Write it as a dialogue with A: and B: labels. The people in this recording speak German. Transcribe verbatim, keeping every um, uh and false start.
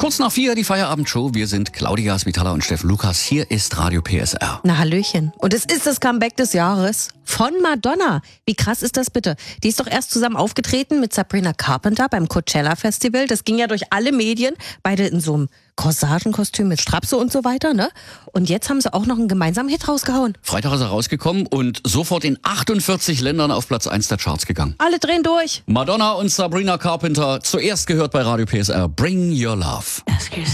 A: Kurz nach vier die Feierabendshow. Wir sind Claudia Svitala und Steff Lukas. Hier ist Radio P S R.
B: Na hallöchen. Und es ist das Comeback des Jahres von Madonna. Wie krass ist das bitte? Die ist doch erst zusammen aufgetreten mit Sabrina Carpenter beim Coachella Festival. Das ging ja durch alle Medien. Beide in so einem Corsagenkostüm mit Strapse und so weiter, ne? Und jetzt haben sie auch noch einen gemeinsamen Hit rausgehauen.
A: Freitag ist er rausgekommen und sofort in achtundvierzig Ländern auf Platz eins der Charts gegangen.
B: Alle drehen durch.
A: Madonna und Sabrina Carpenter, zuerst gehört bei Radio P S R. Bring Your Love.
C: Ask yourself.